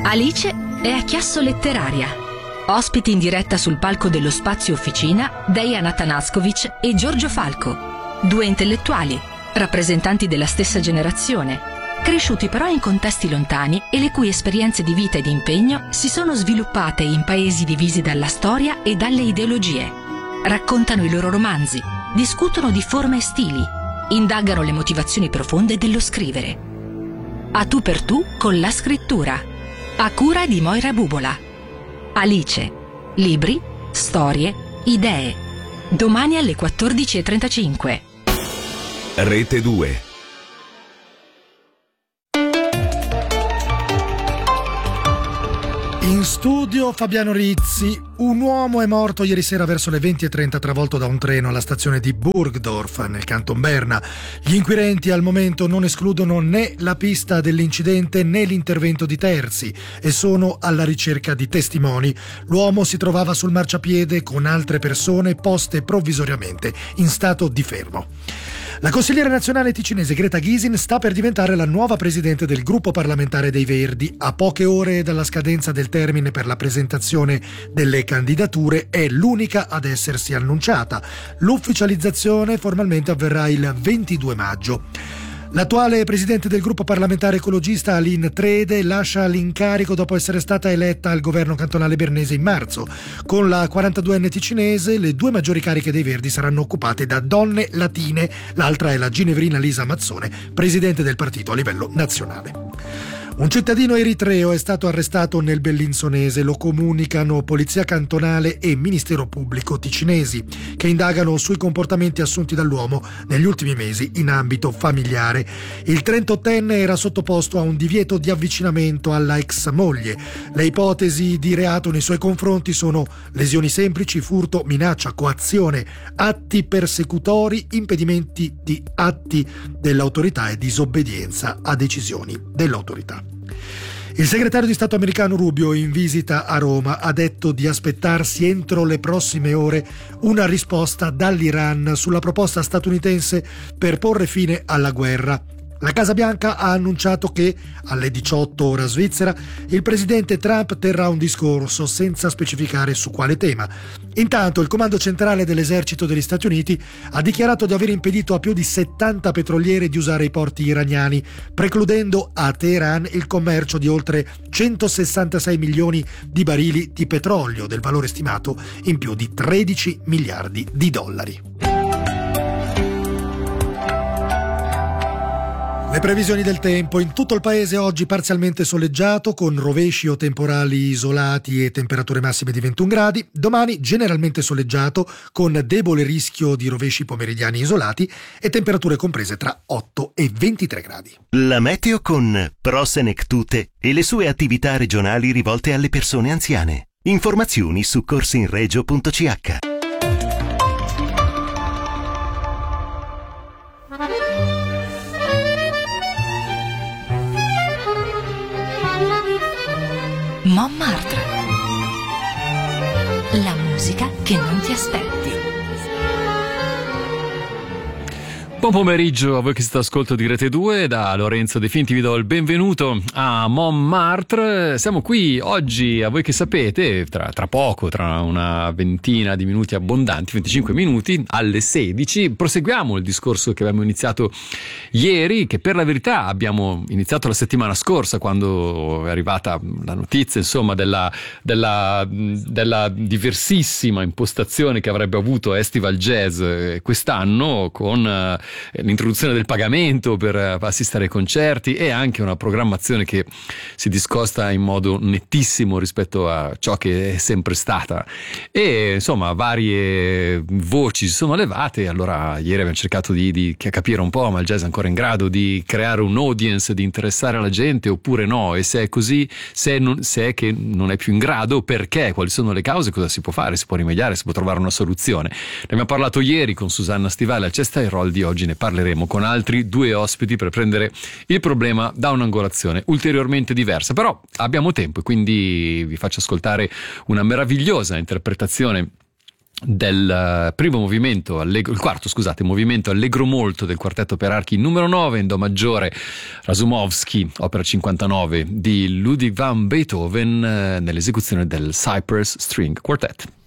Alice è a Chiasso Letteraria. Ospiti in diretta sul palco dello Spazio Officina Dejan Atanaskovic e Giorgio Falco, due intellettuali, rappresentanti della stessa generazione, cresciuti però in contesti lontani e le cui esperienze di vita e di impegno si sono sviluppate in paesi divisi dalla storia e dalle ideologie. Raccontano i loro romanzi, discutono di forme e stili, indagano le motivazioni profonde dello scrivere. A tu per tu con la scrittura, a cura di Moira Bubola. Alice, libri, storie, idee. Domani alle 14:35. Rete 2. In studio Fabiano Rizzi. Un uomo è morto ieri sera verso le 20:30 travolto da un treno alla stazione di Burgdorf nel Canton Berna. Gli inquirenti al momento non escludono né la pista dell'incidente né l'intervento di terzi e sono alla ricerca di testimoni. L'uomo si trovava sul marciapiede con altre persone poste provvisoriamente in stato di fermo. La consigliera nazionale ticinese Greta Gysin sta per diventare la nuova presidente del gruppo parlamentare dei Verdi. A poche ore dalla scadenza del termine per la presentazione delle candidature è l'unica ad essersi annunciata. L'ufficializzazione formalmente avverrà il 22 maggio. L'attuale presidente del gruppo parlamentare ecologista Aline Trede lascia l'incarico dopo essere stata eletta al governo cantonale bernese in marzo. Con la 42enne ticinese le due maggiori cariche dei Verdi saranno occupate da donne latine, l'altra è la ginevrina Lisa Mazzone, presidente del partito a livello nazionale. Un cittadino eritreo è stato arrestato nel Bellinzonese, lo comunicano Polizia Cantonale e Ministero Pubblico ticinesi, che indagano sui comportamenti assunti dall'uomo negli ultimi mesi in ambito familiare. Il 38enne era sottoposto a un divieto di avvicinamento alla ex moglie. Le ipotesi di reato nei suoi confronti sono lesioni semplici, furto, minaccia, coazione, atti persecutori, impedimenti di atti dell'autorità e disobbedienza a decisioni dell'autorità. Il segretario di Stato americano Rubio, in visita a Roma, ha detto di aspettarsi entro le prossime ore una risposta dall'Iran sulla proposta statunitense per porre fine alla guerra. La Casa Bianca ha annunciato che, alle 18 ora svizzera, il presidente Trump terrà un discorso senza specificare su quale tema. Intanto il comando centrale dell'esercito degli Stati Uniti ha dichiarato di aver impedito a più di 70 petroliere di usare i porti iraniani, precludendo a Teheran il commercio di oltre 166 milioni di barili di petrolio, del valore stimato in più di 13 miliardi di dollari. Le previsioni del tempo: in tutto il paese oggi parzialmente soleggiato con rovesci o temporali isolati e temperature massime di 21 gradi. Domani generalmente soleggiato con debole rischio di rovesci pomeridiani isolati e temperature comprese tra 8 e 23 gradi. La meteo con Pro Senectute e le sue attività regionali rivolte alle persone anziane. Informazioni su corsinregio.ch. Montmartre. La musica che non ti aspetti. Buon pomeriggio a voi che siete all'ascolto di Rete 2. Da Lorenzo De Finti vi do il benvenuto a Montmartre. Siamo qui oggi, a voi che sapete, tra poco, tra una ventina di minuti abbondanti, 25 minuti, alle 16, proseguiamo il discorso che abbiamo iniziato ieri, che per la verità abbiamo iniziato la settimana scorsa, quando è arrivata la notizia, insomma, della diversissima impostazione che avrebbe avuto Estival Jazz quest'anno, con l'introduzione del pagamento per assistere ai concerti e anche una programmazione che si discosta in modo nettissimo rispetto a ciò che è sempre stata, e insomma varie voci si sono levate. Allora ieri abbiamo cercato di capire un po', ma il jazz è ancora in grado di creare un audience, di interessare la gente oppure no, e se è così, se è che non è più in grado, perché, quali sono le cause, cosa si può fare, si può rimediare, si può trovare una soluzione. Ne abbiamo parlato ieri con Susanna Stivale al Cesta e Roll. Di oggi ne parleremo con altri due ospiti per prendere il problema da un'angolazione ulteriormente diversa. Però abbiamo tempo e quindi vi faccio ascoltare una meravigliosa interpretazione del primo movimento, il quarto, scusate, movimento allegro molto del quartetto per archi numero 9 in do maggiore Razumovsky, opera 59 di Ludwig van Beethoven, nell'esecuzione del Cypress String Quartet.